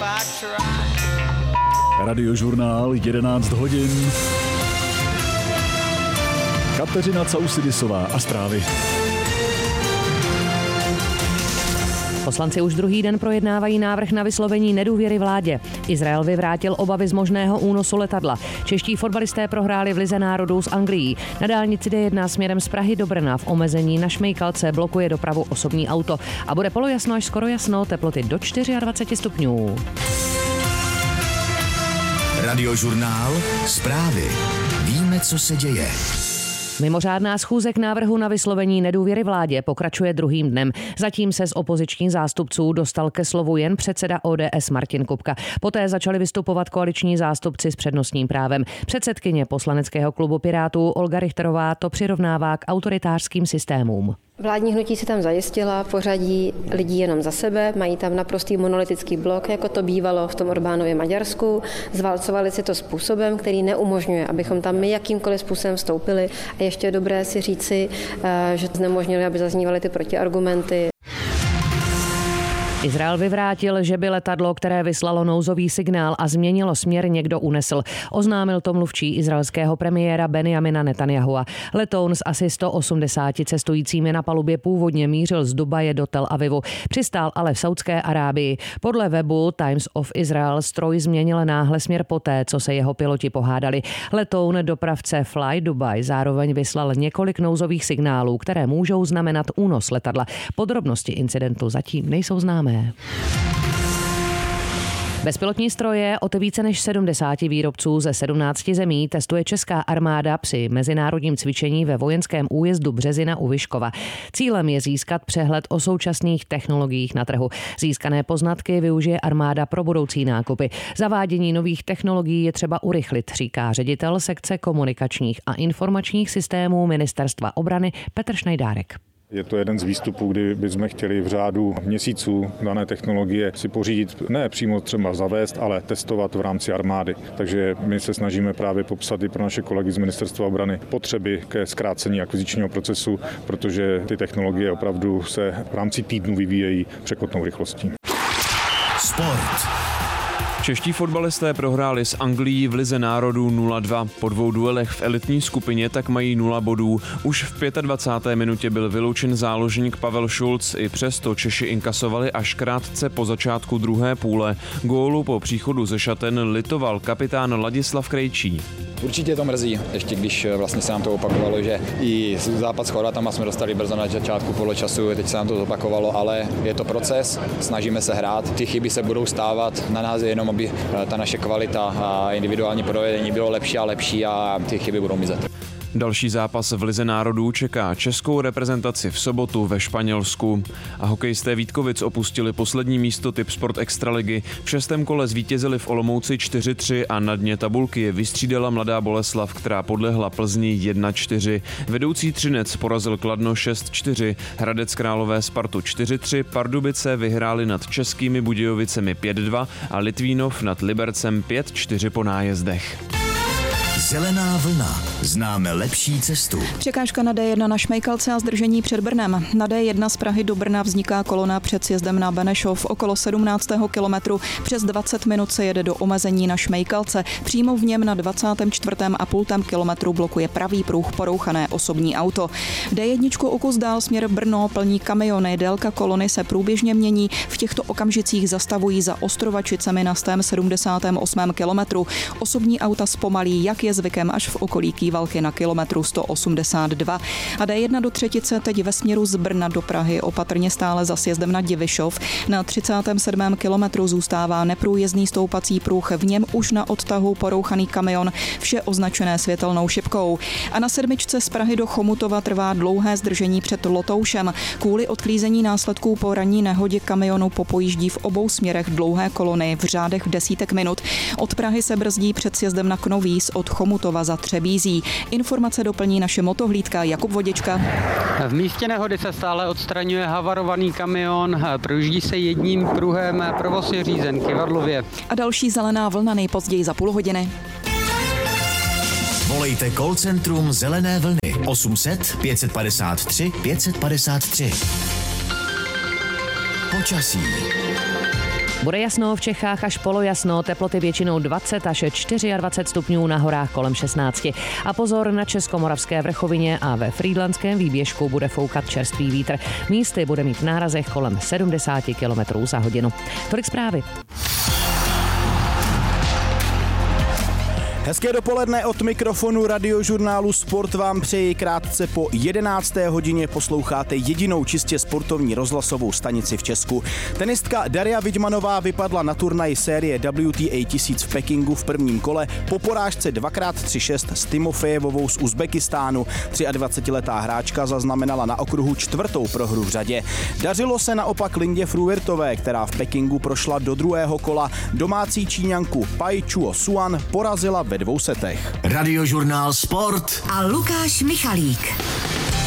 Radiožurnál 11 hodin. Kateřina Causidisová a zprávy. Poslanci už druhý den projednávají návrh na vyslovení nedůvěry vládě. Izrael vyvrátil obavy z možného únosu letadla. Čeští fotbalisté prohráli v Lize národů s Anglií. Na dálnici D1 směrem z Prahy do Brna v omezení na Šmejkalce blokuje dopravu osobní auto. A bude polojasno až skoro jasno, teploty do 24 stupňů. Radiožurnál, zprávy. Víme, co se děje. Mimořádná schůze k návrhu na vyslovení nedůvěry vládě pokračuje druhým dnem. Zatím se z opozičních zástupců dostal ke slovu jen předseda ODS Martin Kupka. Poté začali vystupovat koaliční zástupci s přednostním právem. Předsedkyně poslaneckého klubu Pirátů Olga Richterová to přirovnává k autoritářským systémům. Vládní hnutí si tam zajistila pořadí lidí jenom za sebe, mají tam naprostý monolitický blok, jako to bývalo v tom Orbánově Maďarsku. Zválcovali si to způsobem, který neumožňuje, abychom tam my jakýmkoliv způsobem vstoupili. A ještě je dobré si říci, že znemožnili, aby zaznívaly ty protiargumenty. Izrael vyvrátil, že by letadlo, které vyslalo nouzový signál a změnilo směr, někdo unesl. Oznámil to mluvčí izraelského premiéra Benjamina Netanyahua. Letoun s asi 180 cestujícími na palubě původně mířil z Dubaje do Tel Avivu. Přistál ale v Saudské Arábii. Podle webu Times of Israel stroj změnil náhle směr poté, co se jeho piloti pohádali. Letoun dopravce Fly Dubai zároveň vyslal několik nouzových signálů, které můžou znamenat únos letadla. Podrobnosti incidentu zatím nejsou známé. Bezpilotní stroje od více než 70 výrobců ze 17 zemí testuje česká armáda při mezinárodním cvičení ve vojenském újezdu Březina u Vyškova. Cílem je získat přehled o současných technologiích na trhu. Získané poznatky využije armáda pro budoucí nákupy. Zavádění nových technologií je třeba urychlit, říká ředitel sekce komunikačních a informačních systémů Ministerstva obrany Petr Šnajdárek. Je to jeden z výstupů, kdy bychom chtěli v řádu měsíců dané technologie si pořídit, ne přímo třeba zavést, ale testovat v rámci armády. Takže my se snažíme právě popsat i pro naše kolegy z Ministerstva obrany potřeby ke zkrácení akvizičního procesu, protože ty technologie opravdu se v rámci týdnu vyvíjejí překotnou rychlostí. Sport. Čeští fotbalisté prohráli s Anglií v Lize národů 0-2. Po 2 duelech v elitní skupině tak mají 0 bodů. Už v 25. minutě byl vyloučen záložník Pavel Šulc. I přesto Češi inkasovali až krátce po začátku druhé půle. Gólu po příchodu ze šaten litoval kapitán Ladislav Krejčí. Určitě to mrzí, ještě když vlastně se nám to opakovalo, že i zápas s Chorvatama jsme dostali brzo na začátku poločasu, teď se nám to zopakovalo, ale je to proces, snažíme se hrát, ty chyby se budou stávat, na nás je jenom, aby ta naše kvalita a individuální provedení bylo lepší a lepší a ty chyby budou mizet. Další zápas v Lize národů čeká českou reprezentaci v sobotu ve Španělsku. A hokejisté Vítkovic opustili poslední místo Tipsport Extraligy. V 6. kole zvítězili v Olomouci 4-3 a na dně tabulky je vystřídala Mladá Boleslav, která podlehla Plzni 1-4. Vedoucí Třinec porazil Kladno 6-4, Hradec Králové Spartu 4-3, Pardubice vyhráli nad Českými Budějovicemi 5-2 a Litvínov nad Libercem 5-4 po nájezdech. Zelená vlna. Známe lepší cestu. Překážka na D1 na Šmejkalce a zdržení před Brnem. Na D1 z Prahy do Brna vzniká kolona před sjezdem na Benešov. Okolo 17. kilometru přes 20 minut se jede do omezení na Šmejkalce. Přímo v něm na 24,5 kilometru blokuje pravý pruh porouchané osobní auto. D1 o kus dál směr Brno plní kamiony. Délka kolony se průběžně mění. V těchto okamžicích zastavují za Ostrovačicemi na 178. kilometru. Osobní auta zpomalí, jak je zvykem, až v okolí Kývalky na kilometru 182. A D1 do Třetice teď ve směru z Brna do Prahy opatrně stále za sjezdem na Divišov. Na 37. kilometru zůstává neprůjezdný stoupací pruh, v něm už na odtahu porouchaný kamion, vše označené světelnou šipkou. A na 7. z Prahy do Chomutova trvá dlouhé zdržení před Lotoušem. Kvůli odklízení následků po ranní nehodě kamionu popojíždí v obou směrech dlouhé kolony v řádech desítek minut. Od Prahy se brzdí před sjezdem na Knovíz, od Chomutova za Třebízí. Informace doplní naše motohlídka Jakub Vodička. V místě nehody se stále odstraňuje havarovaný kamion, projíždí se jedním pruhem, provoz je řízen k Kyvadlově. A další zelená vlna nejpozději za půl hodiny. Volejte call centrum Zelené vlny 800 553 553. Počasí. Bude jasno v Čechách až polojasno, teploty většinou 20 až 24 stupňů, na horách kolem 16. A pozor, na Českomoravské vrchovině a ve Frýdlantském výběžku bude foukat čerstvý vítr. Místy bude mít v nárazech kolem 70 km za hodinu. Tolik zprávy. Hezké dopoledne od mikrofonu Radiožurnálu Sport vám přeji. Krátce po 11. hodině posloucháte jedinou čistě sportovní rozhlasovou stanici v Česku. Tenistka Daria Vidmanová vypadla na turnaji série WTA 1000 v Pekingu v prvním kole po porážce 2x3-6 s Timofejevovou z Uzbekistánu. 23letá hráčka zaznamenala na okruhu 4. prohru v řadě. Dařilo se naopak Lindě Fruhvirtové, která v Pekingu prošla do druhého kola. Domácí Číňanku Pai Chuo Suan porazila ve 2 setech. Radiožurnál Sport a Lukáš Michalík.